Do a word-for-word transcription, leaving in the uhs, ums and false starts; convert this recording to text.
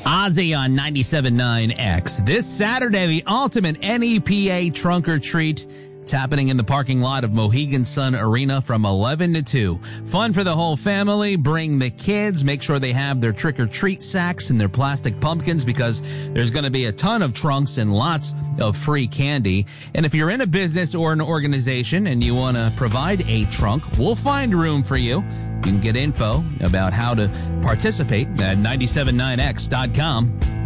Ozzy on ninety-seven point nine X. This Saturday, the ultimate N E P A trunk or treat. It's happening in the parking lot of Mohegan Sun Arena from eleven to two. Fun for the whole family. Bring the kids. Make sure they have their trick-or-treat sacks and their plastic pumpkins because there's going to be a ton of trunks and lots of free candy. And if you're in a business or an organization and you want to provide a trunk, we'll find room for you. You can get info about how to participate at nine seven nine x dot com.